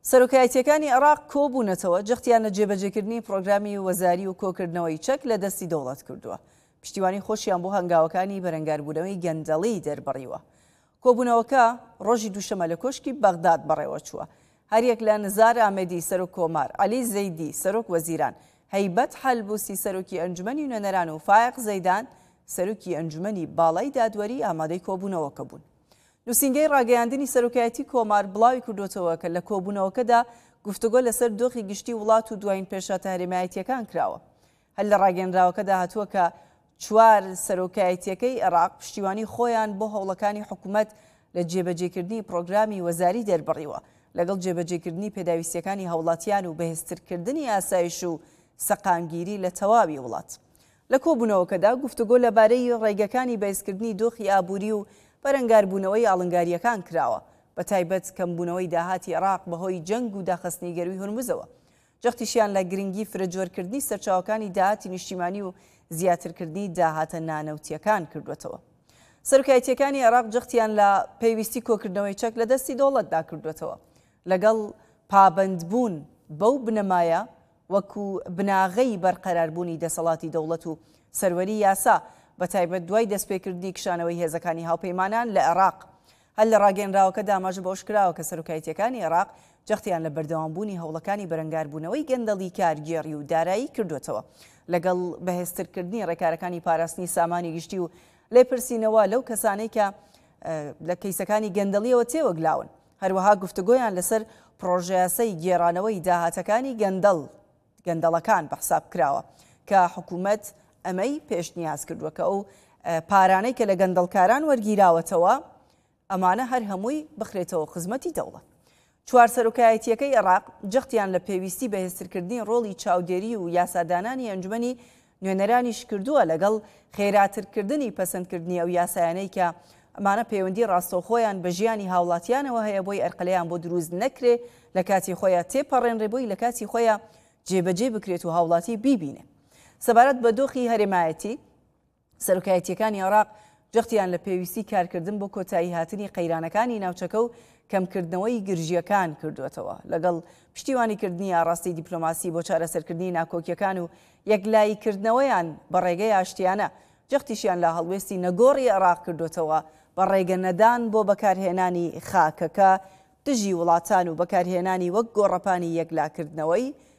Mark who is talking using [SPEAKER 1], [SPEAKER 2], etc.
[SPEAKER 1] سەرۆکایەتیەکانی عێراق کۆبوونەتەوە جەختیان لە جێبەجێکردنی پرۆگرامی وەزاری و کۆکردنەوەی چەک لە دەستی دەوڵەت کردووە. پشتیوانی خۆشیان بۆ هەنگاوەکانی بەرەنگاربوونەوەی گەندەڵی دەربڕیوە. کۆبوونەوەکە ڕۆژی دووشەمە لە کۆشکی بەغداد بەڕێوە چووە. هەریەک لە نزار ئامەدی سەرۆک کۆمار، عەلی زەیدی سەرۆک وەزیران، هەیبەت حەلبوسی سەرۆکی ئەنجومەنی نوێنەران و فایق زەیدان سەرۆکی ئەنجومەنی باڵای دادوەری ئامادەی کۆبوونەوەکە بوون. نووسینگەی ڕاگەیاندنی سەرۆکایەتی کۆمار بڵاوی کردوتەوە کە لە کۆبوونەوەکەدا گفتوگۆ لەسەر دۆخی گشتی وڵات و دوایین پێشاتە هەرێمایەتیەکان کراوە. هەر لە ڕاگەیاندراوەکەدا هاتووە کە چوار سەرۆکایەتیەکەی عێراق پشتیوانی خۆیان بۆ هەوڵەکانی حکوومەت لە جێبەجێکردنی پرۆگرامی وەزاری دەربڕیوە لەگەڵ جێبەجێکردنی پێداویستیەکانی هاوڵاتیان و بەهێزترکردنی ئاسایش و سەقامگیری لە تەواوی وڵات. لە کۆبوونەوەکەدا گفتوگۆ لەبارەی ڕێگەکانی بەهێزکردنی دۆخی ئابووری و بەرەنگاربوونەوەی ئاڵنگاریەکان کراوە، بە تایبەت کەمبوونەوەی داهاتی عێراق بەهۆی جەنگ و داخستنی گەروی هورمزەوە. جەختیشیان لە گرنگی فرەجۆرکردنی سەرچاوەکانی داهاتی نیشتیمانی و زیاترکردنی داهاتە نانەوتیەکان کردوێتەوە. سەرۆکایەتیەکانی عێراق جەختیان لە پێویستی کۆکردنەوەی چەک لە دەستی دەوڵەتدا کردوێتەوە لەگەڵ پابەندبوون بەو بنەمایە وەکو بناغەی بەرقەراربوونی دەسەڵاتی دەوڵەت و سەروەری یاسا، بە تایبەت دوای دەستپێکردنی کشانەوەی هێزەکانی هاوپەیمانان لە عێراق. هەر لە ڕاگەیەنراوەکەدا ئاماژە بەوەش کراوە کە سەرۆکایەتیەکانی عێراق جەختیان لە بەردەوامبوونی هەوڵەکانی بەرەنگاربوونەوەی گەندەڵی کارگێڕی و دارایی کردوێتەوە لەگەڵ بەهێزترکردنی ڕێکارەکانی پاراستنی سامانی گشتی و لێپرسینەوە لەو کەسانەی کە لە کەیسەکانی گەندەڵیەوە تێوەگلاون. هەروەها گفتوگۆیان لەسەر پرۆژەیاسەی گێڕانەوەی داهاتەکانی گەندەڵەکان بەحساب کراوە کە حکوومەت ئەمەی پێشنیاز کردووە کە ئەو پارانەی کە لە گەندەڵکاران وەرگیراوەتەوە ئەمانە هەر هەمووی بخرێتەوە خزمەتی دەوڵەت. چوار سەرۆکایەتیەکەی عێراق جەختیان لە پێویستی بەهێزترکردنی ڕۆڵی چاودێری و یاسادانانی ئەنجومەنی نوێنەرانیش کردووە لەگەڵ خێراترکردنی پەسەندکردنی ئەو یاسایانەی کە ئەمانە پەیوەندی ڕاستەوخۆیان بە ژیانی هاوڵاتیانەوە هەیە بۆی ئەرقەلەیان بۆ دروست نەکرێ لە کاتی خۆیان تێپەڕێنرێ بۆی لە کاتی خۆیان جێبەجێ بکرێت و هاوڵاتی بیبینێ. سەبارەت بە دۆخی هەرێمایەتی سەرۆکایەتیەکانی عێراق جەختیان لە پێویستی کارکردن بۆ کۆتایی هاتنی قەیرانەکانی ناوچەکە و کەمکردنەوەی گرژیەکان کردوێتەوە لەگەڵ پشتیوانیکردنی ئاڕاستی دیپلۆماسی بۆ چارەسەرکردنی ناکۆکیەکان و یەکلاییکردنەوەیان بە ڕێگەی ئاشتیانە. جەختیشیان لە هەڵوێستی نەگۆڕی عێراق کردوێتەوە بە ڕێگە نەدان بۆ بەکارهێنانی خاکەکە دژی وڵاتان و بەکارهێنانی وەک گۆڕەپانی یەکلاکردنەوەی